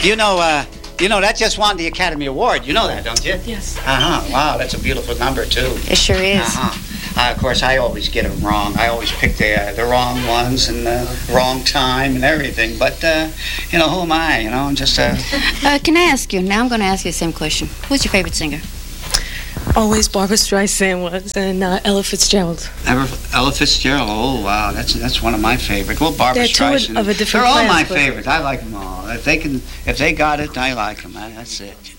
You know, that just won the Academy Award. You know that, don't you? Yes. Wow, that's a beautiful number, too. It sure is. Of course, I always get them wrong. I always pick the wrong ones and the wrong time and everything. But, who am I? I'm just Can I ask you? Now I'm going to ask you the same question. Who's your favorite singer? Always Barbra Streisand was, and Ella Fitzgerald. Ella Fitzgerald. Oh, wow, that's one of my favorites. Well, Barbra Streisand. They're two of a different They're all class, my favorites. I like them all. If they got it, I like them. That's it.